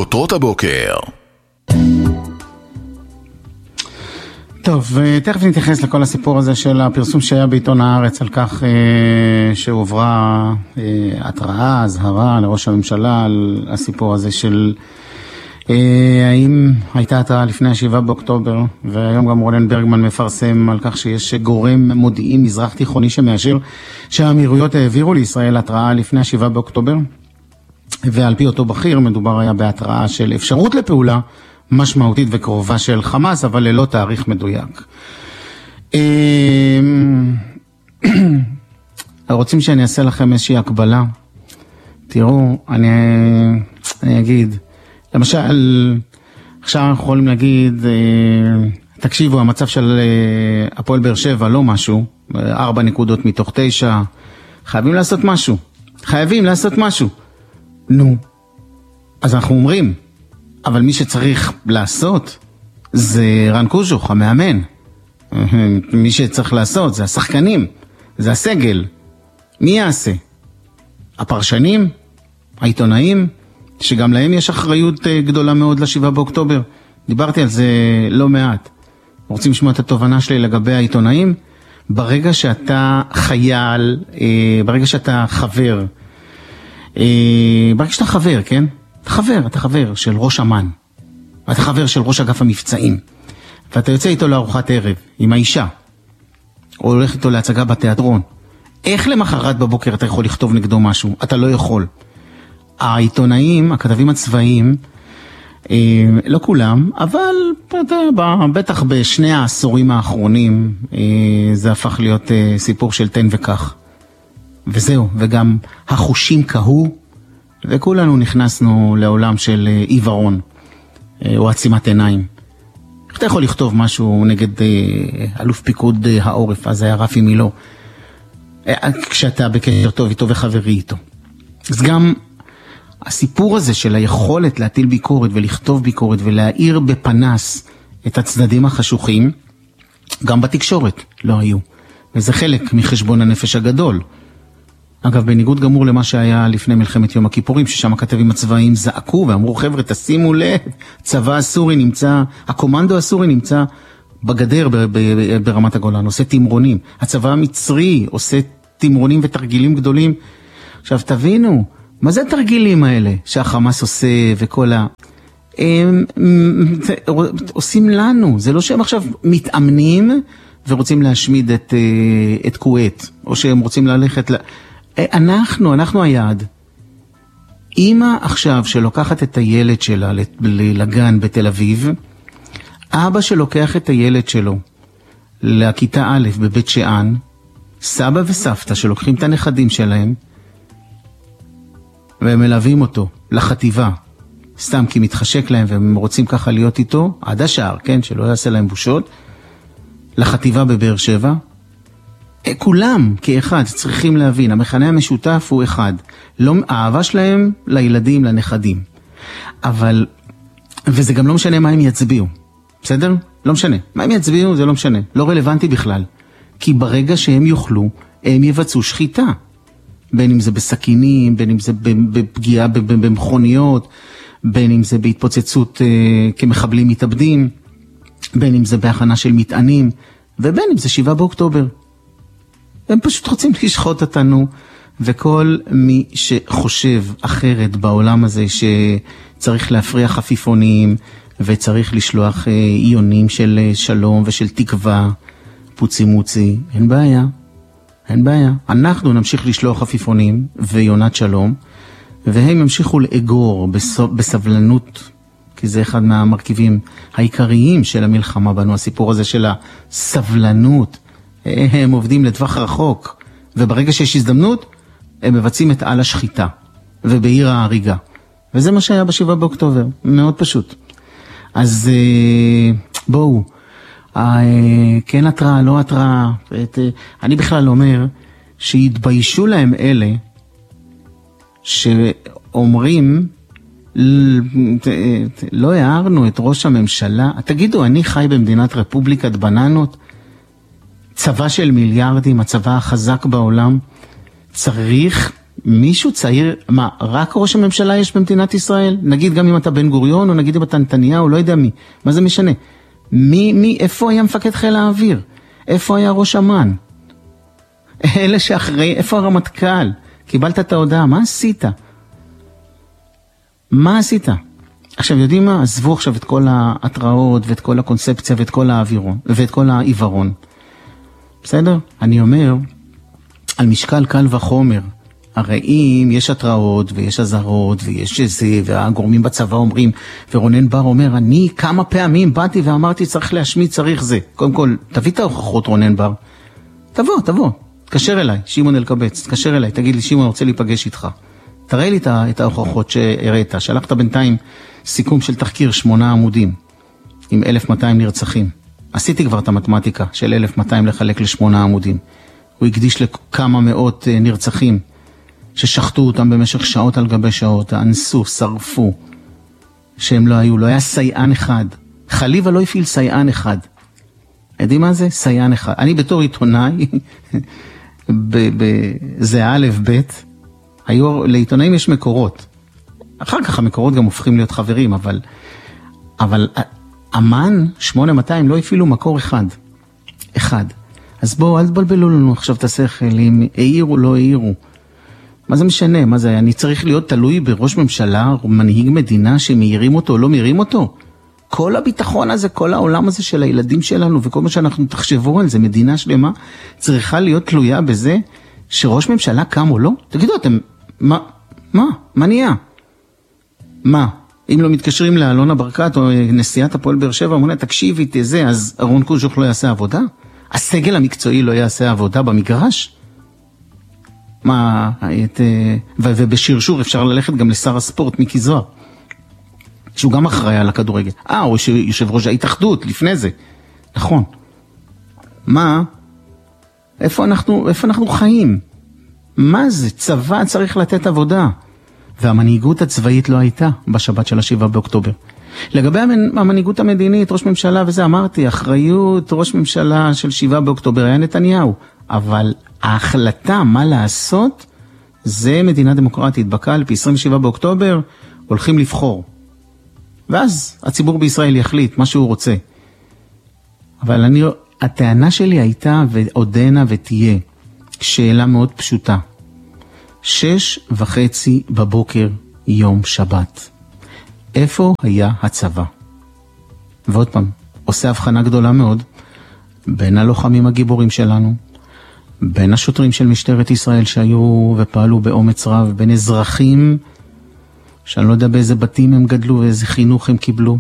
כותרות הבוקר. טוב, תכף נתייחס לכל הסיפור הזה של הפרסום שהיה בעיתון הארץ על כך שהועברה התראה, הזהרה לראש הממשלה על הסיפור הזה של האם הייתה התראה לפני 7 באוקטובר, והיום גם רונן ברגמן מפרסם על כך שיש גורם מודיעין מזרח תיכוני שמאשר שהאמירויות העבירו לישראל התראה לפני 7 באוקטובר, ועל פי אותו בכיר מדובר היה בהתראה של אפשרות לפעולה משמעותית וקרובה של חמאס, אבל ללא תאריך מדויק. רוצים שאני אעשה לכם איזושהי הקבלה? תראו, אני אגיד, למשל, עכשיו אנחנו יכולים להגיד, תקשיבו, המצב של הפועל באר שבע לא משהו, 4 נקודות מתוך 9, חייבים לעשות משהו, נו, אז אנחנו אומרים, אבל מי שצריך לעשות זה רן קוז'וך, המאמן. מי שצריך לעשות זה השחקנים, זה הסגל. מי יעשה? הפרשנים? העיתונאים? שגם להם יש אחריות גדולה מאוד ל7 באוקטובר. דיברתי על זה לא מעט. רוצים לשמוע את התובנה שלי לגבי העיתונאים? ברגע שאתה חייל, ברגע שאתה חבר, כן? אתה חבר של ראש אמן, אתה חבר של ראש אגף המבצעים, ואתה יוצא איתו לארוחת ערב עם האישה, או הולך איתו להצגה בתיאטרון. איך למחרת בבוקר אתה יכול לכתוב נגדו משהו? אתה לא יכול. העיתונאים, הכתבים הצבאיים, לא כולם, אבל בטח בשני העשורים האחרונים זה הפך להיות סיפור של תן וכך. וזהו, וגם החושים קהו, וכולנו נכנסנו לעולם של עיוורון, או עצימת עיניים. איך אתה יכול לכתוב משהו נגד אלוף פיקוד העורף, אז היה רפי מילו, כשאתה בקשר טוב איתו וחברי איתו. אז גם הסיפור הזה של היכולת להטיל ביקורת ולכתוב ביקורת ולהאיר בפנס את הצדדים החשוכים, גם בתקשורת לא היו. וזה חלק מחשבון הנפש הגדול. אגב, בניגוד גמור למה שהיה לפני מלחמת יום הכיפורים, ששם הכתבים הצבאיים זעקו ואמרו, חבר'ה, תשימו לב, צבא הסורי נמצא, הקומנדו הסורי נמצא בגדר ברמת הגולן, עושה תמרונים. הצבא המצרי עושה תמרונים ותרגילים גדולים. עכשיו תבינו, מה זה התרגילים האלה שהחמאס עושה וכל עושים לנו, זה לא שהם עכשיו מתאמנים ורוצים להשמיד את כווית, או שהם רוצים ללכת אנחנו היעד. אמא עכשיו שלוקחת את הילד שלה לגן בתל אביב, אבא שלוקח את הילד שלו לכיתה א' בבית שאן, סבא וסבתא שלוקחים את הנכדים שלהם והם מלווים אותו לחטיבה, סתם כי מתחשק להם והם רוצים ככה להיות איתו עד השער, כן, שלא יעשה להם בושות, לחטיבה בבאר שבע. כולם כאחד צריכים להבין, המכנה המשותף הוא אחד, לא, האהבה שלהם לילדים, לנכדים. אבל, וזה גם לא משנה מה הם יצביעו, בסדר? לא משנה. מה הם יצביעו זה לא משנה, לא רלוונטי בכלל. כי ברגע שהם יוכלו, הם יבצעו שחיטה. בין אם זה בסכינים, בין אם זה בפגיעה במכוניות, בין אם זה בהתפוצצות כמחבלים מתאבדים, בין אם זה בהכנה של מטענים, ובין אם זה 7 באוקטובר. הם פשוט רוצים לשחוט אותנו, וכל מי שחושב אחרת בעולם הזה שצריך להפריח חפיפונים, וצריך לשלוח איונים של שלום ושל תקווה, פוצי מוצי, אין בעיה. אנחנו נמשיך לשלוח חפיפונים ויונת שלום, והם ימשיכו לאגור בסבלנות, כי זה אחד מהמרכיבים העיקריים של המלחמה בנו, הסיפור הזה של הסבלנות. הם עובדים לטווח רחוק, וברגע שיש הזדמנות, הם מבצעים את על השחיטה, ובעיר ההריגה. וזה מה שהיה ב7 באוקטובר, מאוד פשוט. אז בואו, כן התראה, לא התראה, אני בכלל אומר, שיתביישו להם אלה, שאומרים, לא הערנו את ראש הממשלה, תגידו, אני חי במדינת רפובליקת בננות, צבא של מיליארדים, הצבא החזק בעולם, צריך מישהו צעיר, מה, רק ראש הממשלה יש במדינת ישראל? נגיד גם אם אתה בן גוריון, או נגיד אם אתה נתניהו, לא יודע מי. מה זה משנה? איפה היה מפקד חיל האוויר? איפה היה ראש אמ"ן? אלה שאחרי, איפה הרמטכ"ל? קיבלת את ההודעה, מה עשית? מה עשית? עכשיו, יודעים מה? עזבו עכשיו את כל ההתראות, ואת כל הקונספציה, ואת כל האווירון, ואת כל העיוורון. בסדר? אני אומר, על משקל קל וחומר, הרי אם יש התראות, ויש הזהרות, ויש זה, והגורמים בצבא אומרים, ורונן בר אומר, אני כמה פעמים באתי ואמרתי, צריך להשמיד, צריך זה. קודם כל, תביא את ההוכחות, רונן בר. תבוא. תקשר אליי, שמעון אלקבץ, תקשר אליי, תגיד לי, שמעון, רוצה להיפגש איתך. תראה לי את ההוכחות שהראית. שלחת בינתיים סיכום של תחקיר 8 עמודים, עם 1,200 נרצחים. עשיתי כבר את המתמטיקה של 1,200 לחלק ל8 עמודים. הוא הקדיש לכמה מאות נרצחים, ששחטו אותם במשך שעות על גבי שעות, אנסו, שרפו, שהם לא היו, לא היה סייען אחד. חליבה לא הפעיל סייען אחד. יודעים מה זה? סייען אחד. אני בתור עיתונאי, זה א' ב', לעיתונאים יש מקורות. אחר כך המקורות גם הופכים להיות חברים, אבל אמן 8200 לא הפעילו מקור אחד. אז בואו, אל תבלבלו לנו עכשיו את השכל, אם העירו, לא העירו. מה זה משנה? מה זה? אני צריך להיות תלוי בראש ממשלה, או מנהיג מדינה שמעירים אותו או לא מעירים אותו? כל הביטחון הזה, כל העולם הזה של הילדים שלנו, וכל מה שאנחנו תחשבו על זה, מדינה שלמה, צריכה להיות תלויה בזה שראש ממשלה קם או לא? תגידו, אתם, מה נהיה? מה? אם לא מתקשרים לאלונה ברקת או נשיאת הפועל באר שבע, אומרים, תקשיבי, תזה, אז אהרון קוז'וך לא יעשה עבודה? הסגל המקצועי לא יעשה עבודה במגרש? מה, ובשרשור אפשר ללכת גם לשר הספורט מיקי זוהר, שהוא גם אחראי על הכדורגל. או יושב ראש ההתאחדות לפני זה. נכון. מה? איפה אנחנו חיים? מה זה? צבא צריך לתת עבודה. והמנהיגות הצבאית לא הייתה בשבת של 7 באוקטובר. לגבי המנהיגות המדינית, ראש ממשלה וזה, אמרתי, אחריות ראש ממשלה של 7 באוקטובר היה נתניהו. אבל ההחלטה מה לעשות, זה מדינה דמוקרטית. בקלפי 27 באוקטובר הולכים לבחור. ואז הציבור בישראל יחליט מה שהוא רוצה. אבל הטענה שלי הייתה ועודנה ותהיה שאלה מאוד פשוטה. 6:30 בבוקר יום שבת. איפה היה הצבא? ועוד פעם, עושה הבחנה גדולה מאוד בין הלוחמים הגיבורים שלנו, בין השוטרים של משטרת ישראל שהיו ופעלו באומץ רב, בין אזרחים שאני לא יודע באיזה בתים הם גדלו ואיזה חינוך הם קיבלו,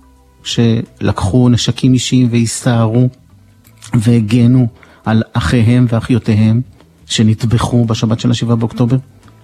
שלקחו נשקים אישיים והסתערו והגנו על אחיהם ואחיותיהם שנטבחו בשבת של 7 באוקטובר.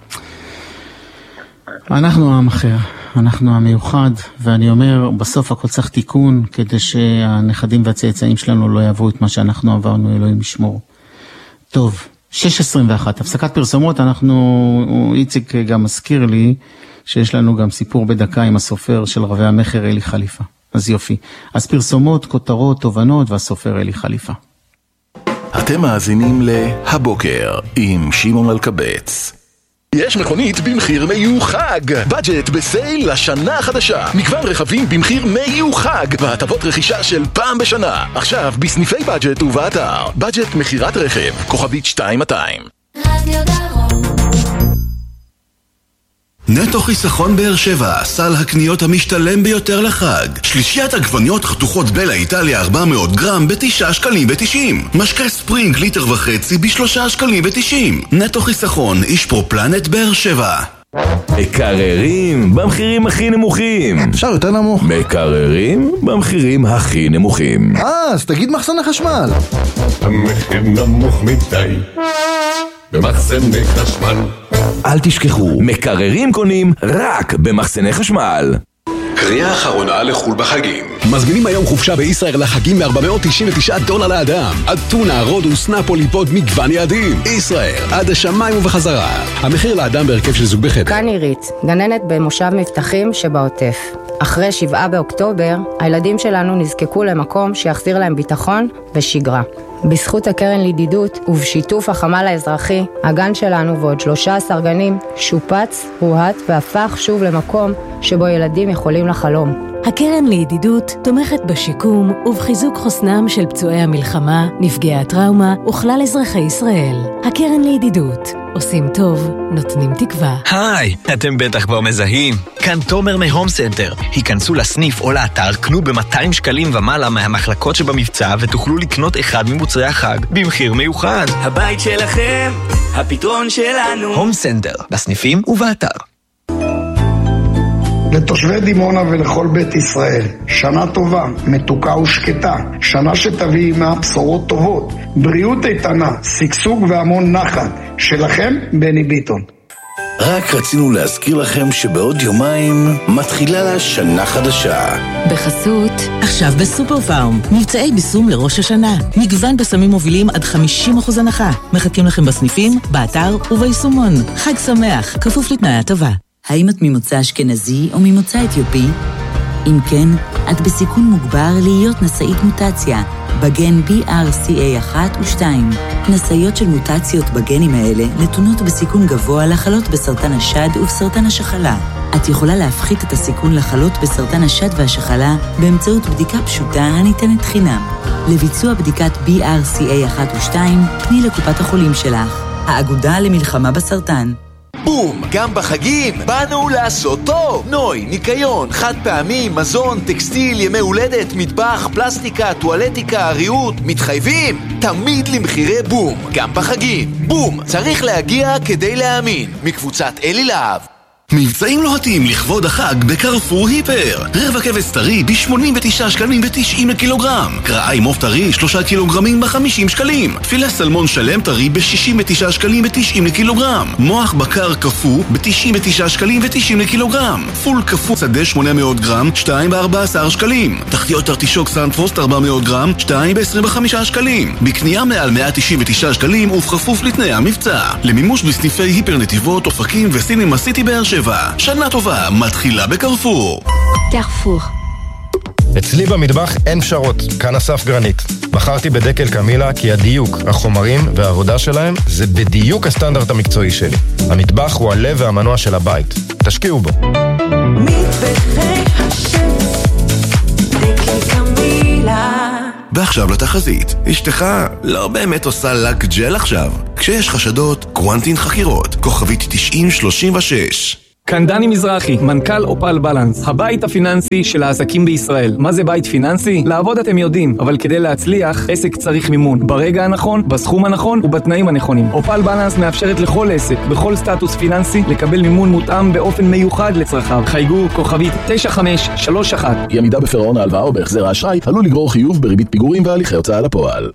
אנחנו עם אחר, אנחנו המיוחד, ואני אומר, בסוף הכל צריך תיקון, כדי שהנכדים והצאצאים שלנו לא יעברו את מה שאנחנו עברנו, אלוהים ישמור. טוב, 6:21, הפסקת פרסומות. איציק גם מזכיר לי שיש לנו גם סיפור בדקה עם הסופר של רבי המחר אלי חליפה. אז יופי. אז פרסומות, כותרות, תובנות, והסופר אלי חליפה. אתם מאזינים להבוקר עם שמעון אלקבץ. יש מכונית במחיר מיוחד. בדג'ט בסייל לשנה החדשה. מגוון רכבים במחיר מיוחד והטבות רכישה של פעם בשנה. עכשיו בסניפי בדג'ט ובאתר. בדג'ט מחירת רכב, כוכבית 2200. רדיו דרום. נטו חיסכון באר שבע, סל הקניות המשתלם ביותר לחג. שלישיית עגבניות חתוכות בלה איטליה 400 גרם ב9.90 שקלים. משקה ספרינג ליטר וחצי ב3.90 שקלים. נטו חיסכון, איש פרופלנט באר שבע. מקררים במחירים הכי נמוכים. אפשר יותר נמוך. מקררים במחירים הכי נמוכים. אז תגיד מחסן החשמל. המחיר נמוך מדי במחסני חשמל. אל תשכחו, מקררים קונים רק במחסני חשמל. קריאה אחרונה לחול בחגים. מזמינים היום חופשה בישראל לחגים $499 לאדם. אתונה, רודוס, נפולי, פוד, מגוון יעדים. ישראל, עד השמיים ובחזרה. המחיר לאדם בהרכב של זוג בחדר. כאן עירית, גננת במושב מבטחים שבעוטף. אחרי 7 באוקטובר, הילדים שלנו נזקקו למקום שיחזיר להם ביטחון ושגרה. בזכות הקרן לידידות ובשיתוף החמ"ל האזרחי, הגן שלנו ועוד 13 גנים שופץ, רוהט והפך שוב למקום שבו ילדים יכולים לחלום. הקרן לידידות תומכת בשיקום ובחיזוק חוסנם של פצועי המלחמה, נפגעי הטראומה וכלל אזרחי ישראל. הקרן לידידות, עושים טוב, נותנים תקווה. היי, אתם בטח כבר מזהים. כאן תומר מהום סנטר. היכנסו לסניף או לאתר, קנו ב-200 שקלים ומעלה מהמחלקות שבמבצע ותוכלו לקנות אחד ממוצרי החג במחיר מיוחד. הבית שלכם, הפתרון שלנו. הום סנטר, בסניפים ובאתר. לתושבי דימונה ולכל בית ישראל, שנה טובה, מתוקה ושקטה, שנה שתביא עימה בשורות טובות, בריאות איתנה, שגשוג והמון נחת. שלכם, בני ביטון. רק רצינו להזכיר לכם שבעוד יומיים מתחילה לה שנה חדשה. בחסות, עכשיו בסופר פארם, מבצעי ביסום לראש השנה. מגוון בסמים מובילים עד 50% הנחה. מחכים לכם בסניפים, באתר וביישומון. חג שמח, כפוף לתנאי הטבה. האם את ממוצא אשכנזי או ממוצא אתיופי? אם כן, את בסיכון מוגבר להיות נשאית מוטציה, בגן BRCA1 ו2. נשאיות של מוטציות בגנים האלה נתונות בסיכון גבוה לחלות בסרטן השד ובסרטן השחלה. את יכולה להפחית את הסיכון לחלות בסרטן השד והשחלה באמצעות בדיקה פשוטה הניתנת חינם. לביצוע בדיקת BRCA1 ו2, פני לקופת החולים שלך. האגודה למלחמה בסרטן. בום! גם בחגים באנו לעשות טוב! נוי, ניקיון, חד פעמי, מזון, טקסטיל, ימי הולדת, מטבח, פלסטיקה, טואלטיקה, ריהוט, מתחייבים תמיד למחירי בום, גם בחגים. בום! צריך להגיע כדי להאמין. מקבוצת אלי להב. מבצעים לוהטים לכבוד החג בקרפור היפר. רבע כבש טרי ב-89 שקלים ו-90 לקילוגרם. קרעי מוף טרי 3 קילוגרמים ב-50 שקלים. פילה סלמון שלם טרי ב-69 שקלים ו-90 לקילוגרם. מוח בקר קפוא ב-99 שקלים ו-90 לקילוגרם. פול קפוא שדה 800 גרם 2 ב-14 שקלים. תחתיות ארטישוק סנפרוסט 400 גרם 2 ב-25 שקלים. בקנייה מעל 199 שקלים ובכפוף לתנאי המבצע. למימוש בסניפי היפר נתיבות, אופקים וסינמה סיטי באר שבע. שנה טובה מתחילה בקרפור. קרפור. אצלי במטבח אין פשרות, כאן אסף גרנית. בחרתי בדקל קמילה כי הדיוק, החומרים והעבודה שלהם זה בדיוק הסטנדרט המקצועי שלי. המטבח הוא הלב והמנוע של הבית. תשקיעו בו. מטבחי השם, דקל קמילה. ועכשיו לתחזית. אשתך לא באמת עושה לק ג'ל עכשיו. כשיש חשדות, קוונטין חקירות. כוכבית 9036. כאן דני מזרחי, מנכ"ל אופל בלנס, הבית הפיננסי של העסקים בישראל. מה זה בית פיננסי? לעבוד אתם יודעים, אבל כדי להצליח, עסק צריך מימון. ברגע הנכון, בסכום הנכון ובתנאים הנכונים. אופל בלנס מאפשרת לכל עסק, בכל סטטוס פיננסי, לקבל מימון מותאם באופן מיוחד לצרכיו. חייגו כוכבית 9531. אי עמידה בפירעון ההלוואה או בהחזר האשראי עלול לגרור חיוב בריבית פיגורים והליכי הוצאה לפועל.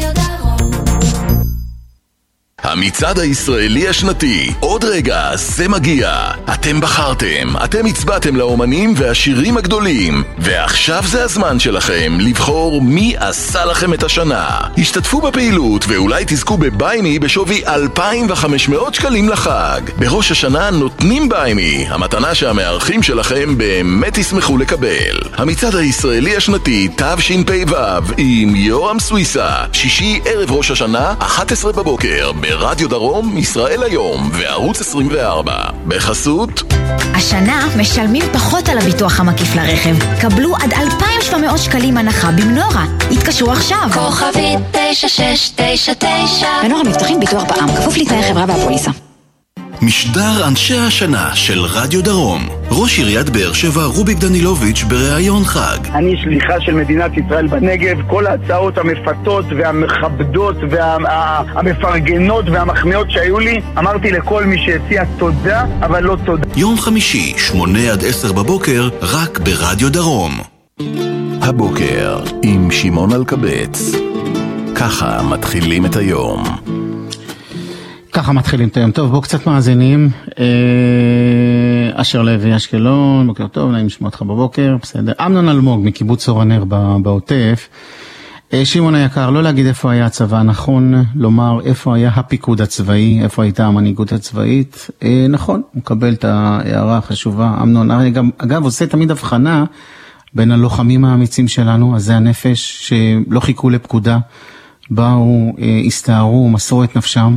המצעד הישראלי השנתי, עוד רגע זה מגיע. אתם בחרתם, אתם הצבעתם לאומנים והשירים הגדולים, ועכשיו זה הזמן שלכם לבחור מי עשה לכם את השנה. השתתפו בפעילות ואולי תזכו בביימי בשווי 2,500 שקלים לחג. בראש השנה נותנים ביימי, המתנה שהמארחים שלכם באמת ישמחו לקבל. המצעד הישראלי השנתי תשפ"ו עם יורם סוויסה, שישי ערב ראש השנה 11 בבוקר ברדיו דרום, ישראל היום וערוץ 24. בחסות השנה משלמים פחות על הביטוח המקיף לרכב. קבלו עד 2,700 שקלים הנחה במנורה. התקשרו עכשיו. כוכבית 9699. מנורה מבטחים ביטוח בע"מ, כפוף לתנאי חברה והפוליסה. משדר אנשי השנה של רדיו דרום. ראש עיריית באר שבע רוביק דנילוביץ' בראיון חג. אני שליחה של מדינת ישראל בנגב. כל ההצעות המפתות והמכבדות והמפרגנות והמחמיאות שהיו לי, אמרתי לכל מי שהציע תודה, אבל לא תודה. יום חמישי, 8 עד 10 בבוקר, רק ברדיו דרום. הבוקר עם שמעון אלקבץ. ככה מתחילים את היום. ככה מתחילים את היום. טוב, בואו קצת מאזינים. אשר לוי אשקלון, בוקר טוב, נעים לשמוע אותך בבוקר, בסדר. אמנון אלמוג מקיבוץ אור הנר בעוטף. שמעון היקר, לא להגיד איפה היה הצבא, נכון לומר איפה היה הפיקוד הצבאי, איפה הייתה המנהיגות הצבאית, נכון, הוא מקבל את ההערה החשובה, אמנון, אגב, עושה תמיד הבחנה בין הלוחמים האמיצים שלנו, אז זה הנפש שלא חיכו לפקודה, באו, הסתערו, מסרו את נפשם,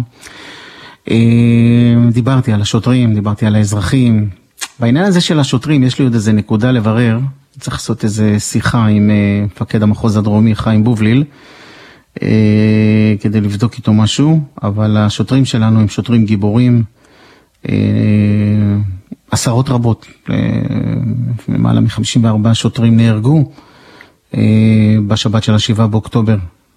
דיברתי על השוטרים, דיברתי על האזרחים, בעניין הזה של השוטרים יש לי עוד איזה נקודה לברר, צריך לעשות איזה שיחה עם מפקד המחוז הדרומי חיים בובליל, כדי לבדוק איתו משהו, אבל השוטרים שלנו הם שוטרים גיבורים, עשרות רבות, למעלה מ-54 שוטרים נהרגו בשבת של 7 באוקטובר,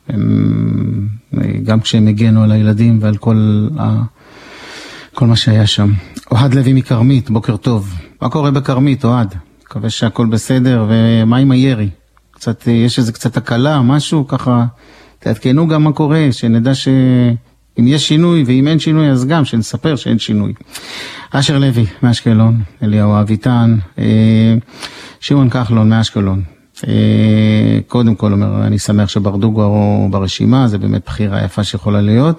גם כשהם הגנו על הילדים ועל כל מה שהיה שם. אוהד לוי מקרמית, בוקר טוב. מה קורה בקרמית, אוהד? מקווה שהכל בסדר, ומה עם הירי? קצת, יש איזה קצת הקלה, משהו, ככה, תעדכנו גם מה קורה, שנדע שאם יש שינוי, ואם אין שינוי, אז גם שנספר שאין שינוי. אשר לוי, מאשקלון, אליהו אביטן, שמעון כחלון, מאשקלון. קודם כל אומר, אני שמח שברדוגו ברשימה, זה באמת בחירה יפה שיכולה להיות.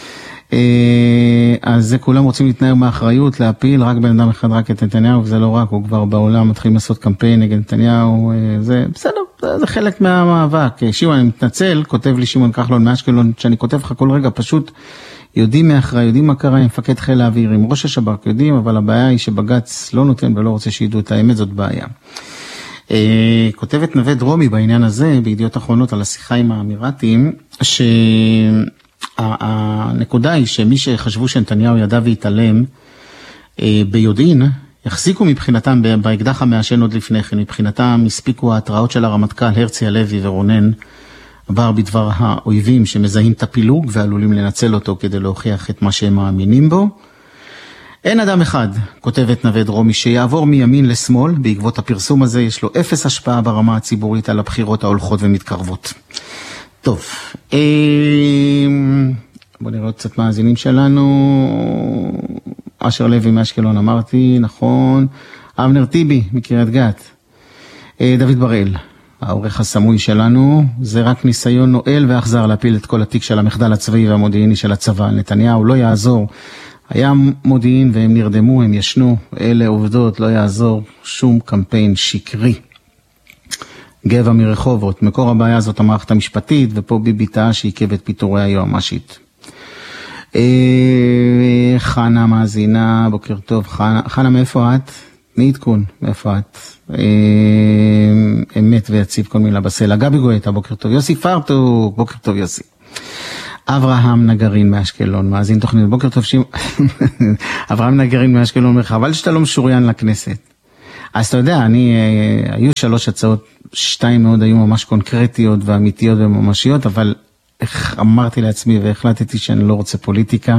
אז זה כולם רוצים להתנער מאחריות, להפיל רק בן אדם אחד, רק את נתניהו, וזה לא רק, הוא כבר בעולם מתחילים לעשות קמפיין נגד נתניהו, זה בסדר, זה חלק מהמאבק. שמעון, אני מתנצל, כותב לי שמעון כחלון מאשקלון, שאני כותב לך כל רגע, פשוט יודעים מאחראי, יודעים מה קרה עם מפקד חיל האוויר, עם ראש השב"כ, יודעים, אבל הבעיה היא שבג"ץ לא נותן ולא רוצה שידעו את האמת, זאת בעיה. כותבת נווה דרומי בעניין הזה, בידיעות אחרונות על השיחה עם האמירתים, הנקודה היא שמי שחשבו שנתניהו ידע והתעלם ביודעין, יחזיקו מבחינתם באקדח המעשן עוד לפני כן, מבחינתם הספיקו ההתראות של הרמטכ"ל הרצי הלוי ורונן בר בדבר האויבים שמזהים את הפילוג ועלולים לנצל אותו כדי להוכיח את מה שהם מאמינים בו. אין אדם אחד, כותבת נווה דרומי, שיעבור מימין לשמאל, בעקבות הפרסום הזה יש לו אפס השפעה ברמה הציבורית על הבחירות ההולכות ומתקרבות. טוב, בוא נראה עוד קצת מאזינים שלנו. אשר לוי מאשקלון אמרתי, נכון. אבנר טיבי מקריית גת. דוד בראל, העורך הסמוי שלנו, זה רק ניסיון נואל ואחזר להפיל את כל התיק של המחדל הצבאי והמודיעיני של הצבא. נתניהו לא יעזור. היה מודיעין והם נרדמו, הם ישנו, אלה עובדות, לא יעזור שום קמפיין שקרי. גבע מרחובות, מקור הבעיה זאת המערכת המשפטית, ופה ביבי טעה שעיכב את פיטורי היועמ"שית. חנה מאזינה, בוקר טוב, חנה מאיפה את? נעדכון, מאיפה את? אמת ויציב כל מילה בסלע. גבי גואטה, בוקר טוב. יוסי פרטוק, בוקר טוב יוסי. אברהם נגרין מאשקלון, מאזין תוכנית, בוקר טוב אברהם נגרין מאשקלון, חבל שאתה לא משוריין לכנסת. אז אתה יודע, היו 3 הצעות, 2 מאוד היו ממש קונקרטיות ואמיתיות וממשיות, אבל אמרתי לעצמי והחלטתי שאני לא רוצה פוליטיקה.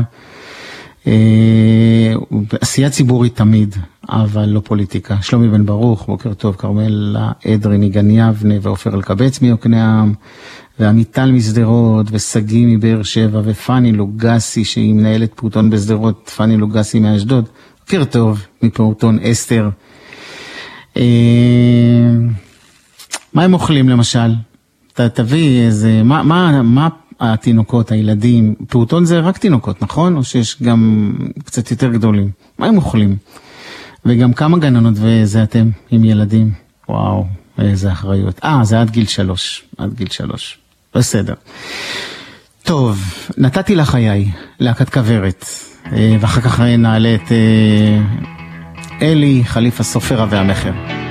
עשייה ציבורית תמיד, אבל לא פוליטיקה. שלומי בן ברוך, בוקר טוב, כרמלה אדרי מגן יבנה ואופר אלקבץ מיוקנעם, ועמיטל מסדרות וסגי מבאר שבע ופני לוגסי שהיא מנהלת פעוטון בסדרות, פני לוגסי מאשדוד. בוקר טוב מפעוטון אסתר. מה הם אוכלים למשל? תביא איזה, מה התינוקות, הילדים, פעוטון זה רק תינוקות, נכון? או שיש גם קצת יותר גדולים? מה הם אוכלים? וגם כמה גננות וזה אתם עם ילדים? וואו, איזה אחריות. זה עד גיל 3, עד גיל 3. בסדר. טוב, נתתי לחיי, להקת כברת, ואחר כך נעלה את אלי, חליף הסופרה והמחר.